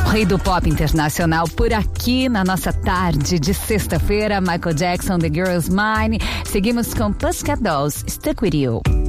Rei do pop internacional por aqui na nossa tarde de sexta-feira. Michael Jackson, The Girl's Mine. Seguimos com Pussycat Dolls, Stuck With You.